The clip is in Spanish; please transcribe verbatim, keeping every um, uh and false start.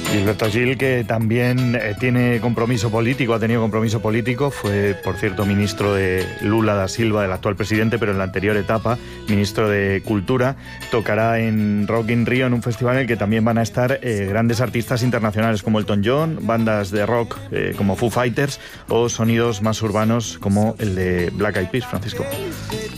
Gilberto Gil, que también eh, tiene compromiso político, ha tenido compromiso político, fue, por cierto, ministro de Lula da Silva, del actual presidente, pero en la anterior etapa, ministro de Cultura, tocará en Rock in Rio, en un festival en el que también van a estar eh, grandes artistas internacionales como Elton John, bandas de rock eh, como Foo Fighters o sonidos más urbanos como el de Black Eyed Peas. Francisco.